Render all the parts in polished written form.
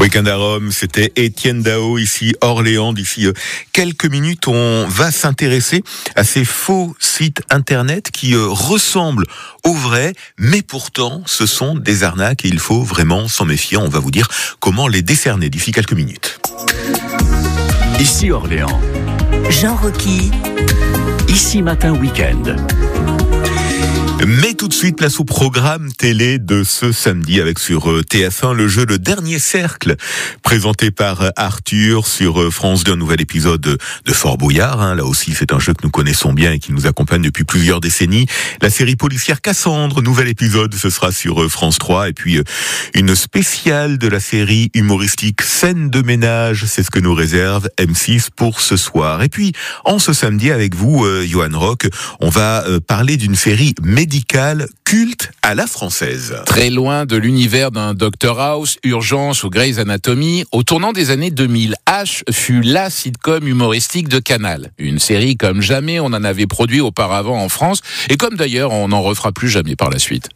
Week-end à Rome, c'était Étienne Dao, ici Orléans. D'ici quelques minutes, on va s'intéresser à ces faux sites internet qui ressemblent aux vrais, mais pourtant ce sont des arnaques et il faut vraiment s'en méfier. On va vous dire comment les décerner d'ici quelques minutes. Ici Orléans. Jean Rocky. Ici Matin Week-end. Mais tout de suite, place au programme télé de ce samedi avec sur TF1 le jeu Le Dernier Cercle, présenté par Arthur sur France 2, un nouvel épisode de Fort Boyard. Là aussi, c'est un jeu que nous connaissons bien et qui nous accompagne depuis plusieurs décennies. La série policière Cassandre, nouvel épisode, ce sera sur France 3. Et puis, une spéciale de la série humoristique Scène de ménage, c'est ce que nous réserve M6 pour ce soir. Et puis, en ce samedi, avec vous, Johan Rock, on va parler d'une série médicale culte à la française. Très loin de l'univers d'un Dr House, Urgence ou Grey's Anatomy, au tournant des années 2000, H fut la sitcom humoristique de Canal. Une série comme jamais on en avait produit auparavant en France, et comme d'ailleurs on n'en refera plus jamais par la suite.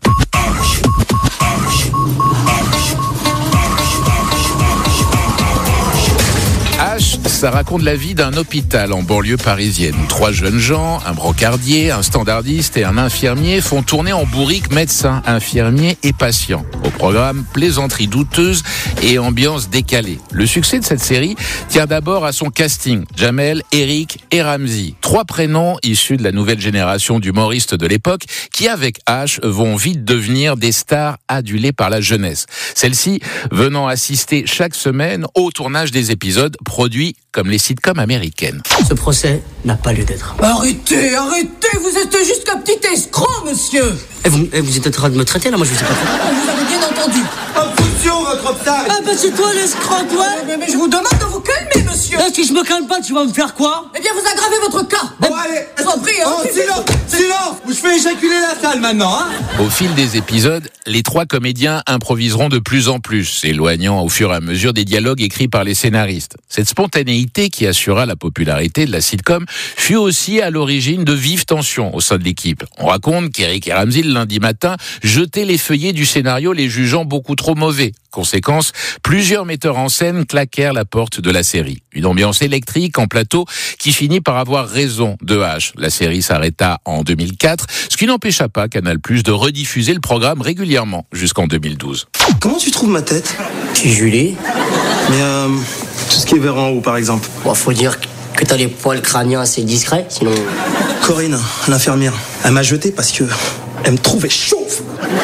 H, ça raconte la vie d'un hôpital en banlieue parisienne. 3 jeunes gens, un brancardier, un standardiste et un infirmier font tourner en bourrique médecins, infirmiers et patients. Au programme, plaisanteries douteuses et ambiance décalée. Le succès de cette série tient d'abord à son casting. Jamel, Eric et Ramzy. 3 prénoms issus de la nouvelle génération d'humoristes de l'époque qui, avec H, vont vite devenir des stars adulées par la jeunesse. Celle-ci venant assister chaque semaine au tournage des épisodes produits comme les sitcoms américaines. Ce procès n'a pas lieu d'être. Arrêtez, vous êtes juste un petit escroc, monsieur. Et vous êtes en train de me traiter là, moi je vous ai pas fait. Vous avez bien entendu. Obstruction, votre obstacle. Ah bah c'est toi l'escroc, toi. Mais je vous demande de vous calmer, monsieur. Si je me calme pas, tu vas me faire quoi? Eh bien, vous aggravez votre cas. Bon, allez. Je vous en prie, hein. Oh, silence. Ou je fais éjaculer la salle maintenant, hein. Au fil des épisodes, les 3 comédiens improviseront de plus en plus, s'éloignant au fur et à mesure des dialogues écrits par les scénaristes. Cette spontanéité qui assura la popularité de la sitcom fut aussi à l'origine de vives tensions au sein de l'équipe. On raconte qu'Eric et Ramzy, le lundi matin, jetaient les feuillets du scénario, les jugeant beaucoup trop mauvais. Conséquence, plusieurs metteurs en scène claquèrent la porte de la série. Une ambiance électrique en plateau qui finit par avoir raison de H. La série s'arrêta en 2004, ce qui n'empêcha pas Canal+ de rediffuser le programme régulièrement jusqu'en 2012. Comment tu trouves ma tête? C'est Julie. Mais tout ce qui est vers en haut, par exemple. Bon, faut dire que t'as les poils crâniens assez discrets, sinon... Corinne, l'infirmière, elle m'a jeté parce que elle me trouvait chauve.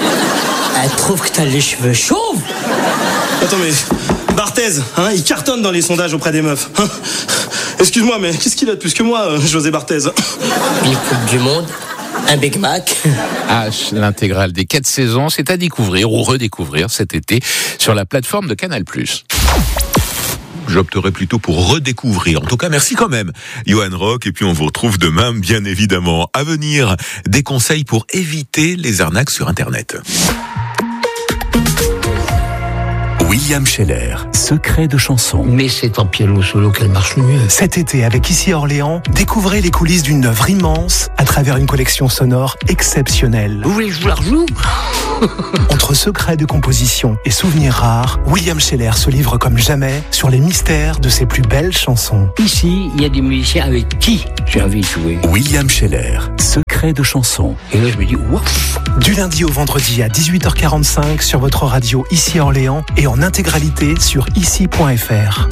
Elle trouve que t'as les cheveux chauves. Attends, mais Barthez, il cartonne dans les sondages auprès des meufs. Excuse-moi, mais qu'est-ce qu'il a de plus que moi, José Barthez? Une coupe du monde, un Big Mac. H, l'intégrale des 4 saisons, c'est à découvrir ou redécouvrir cet été sur la plateforme de Canal+. J'opterais plutôt pour redécouvrir. En tout cas, merci quand même, Johan Rock. Et puis, on vous retrouve demain, bien évidemment. À venir, des conseils pour éviter les arnaques sur Internet. William Scheller, secret de chanson. Mais c'est en piano solo qu'elle marche le mieux. Cet été, avec Ici Orléans, découvrez les coulisses d'une œuvre immense à travers une collection sonore exceptionnelle. Vous voulez que je vous la rejoue? Entre secrets de composition et souvenirs rares, William Scheller se livre comme jamais sur les mystères de ses plus belles chansons. Ici, il y a des musiciens avec qui j'ai envie de jouer. William Scheller, secret de chanson. Et là, je me dis, ouf. Du lundi au vendredi à 18h45 sur votre radio Ici Orléans et en intégralité sur ici.fr.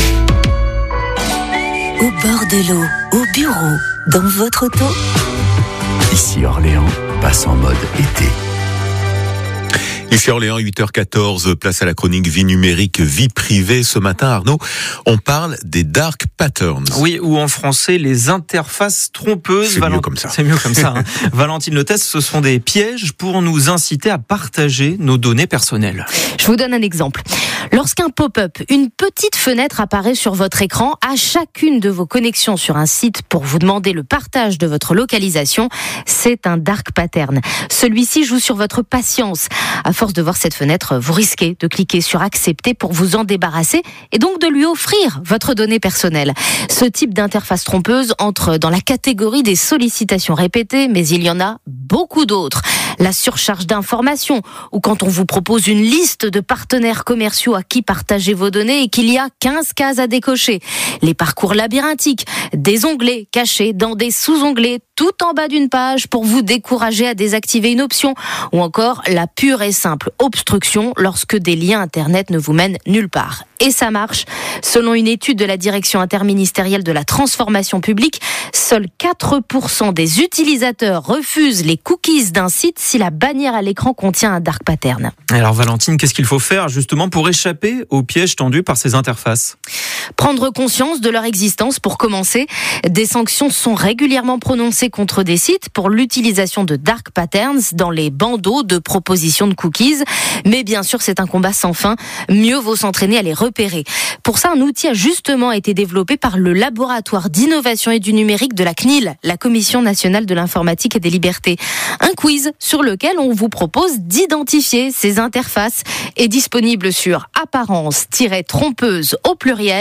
Au bord de l'eau, au bureau, dans votre auto. Ici Orléans passe en mode été. Ici Orléans, 8h14, place à la chronique vie numérique, vie privée. Ce matin, Arnaud, on parle des dark patterns. Oui, ou en français, les interfaces trompeuses. C'est mieux comme ça. C'est mieux comme ça. Valentine Le Test, ce sont des pièges pour nous inciter à partager nos données personnelles. Je vous donne un exemple. Lorsqu'un pop-up, une petite fenêtre apparaît sur votre écran à chacune de vos connexions sur un site pour vous demander le partage de votre localisation, c'est un dark pattern. Celui-ci joue sur votre patience. À force de voir cette fenêtre, vous risquez de cliquer sur accepter pour vous en débarrasser et donc de lui offrir votre donnée personnelle. Ce type d'interface trompeuse entre dans la catégorie des sollicitations répétées, mais il y en a beaucoup d'autres. La surcharge d'informations ou quand on vous propose une liste de partenaires commerciaux à qui partager vos données et qu'il y a 15 cases à décocher. Les parcours labyrinthiques, des onglets cachés dans des sous-onglets tout en bas d'une page pour vous décourager à désactiver une option, ou encore la pure et simple obstruction lorsque des liens internet ne vous mènent nulle part. Et ça marche. Selon une étude de la Direction interministérielle de la transformation publique, seuls 4% des utilisateurs refusent les cookies d'un site si la bannière à l'écran contient un dark pattern. Alors Valentine, qu'est-ce qu'il faut faire justement pour échapper aux pièges tendus par ces interfaces ? Prendre conscience de leur existence pour commencer. Des sanctions sont régulièrement prononcées contre des sites pour l'utilisation de dark patterns dans les bandeaux de propositions de cookies. Mais bien sûr, c'est un combat sans fin. Mieux vaut s'entraîner à les repérer. Pour ça, un outil a justement été développé par le laboratoire d'innovation et du numérique de la CNIL, la Commission nationale de l'informatique et des libertés. Un quiz sur lequel on vous propose d'identifier ces interfaces est disponible sur apparence-trompeuse au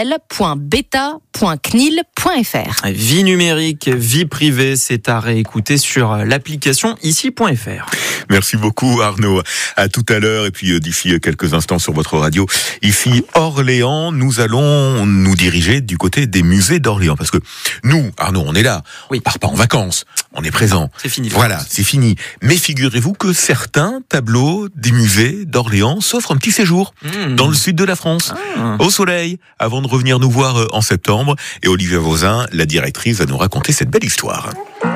pluriel.beta.cnil.fr. Vie numérique, vie privée, c'est à réécouter sur l'application ici.fr. Merci beaucoup Arnaud. À tout à l'heure et puis d'ici quelques instants sur votre radio. Ici Orléans, nous allons nous diriger du côté des musées d'Orléans parce que nous, Arnaud, on est là. Oui. On part pas en vacances. On est présent. C'est fini. Voilà, c'est fini. Mais figurez-vous que certains tableaux des musées d'Orléans s'offrent un petit séjour dans le sud de la France, au soleil, avant de revenir nous voir en septembre. Et Olivia Voisin, la directrice, va nous raconter cette belle histoire.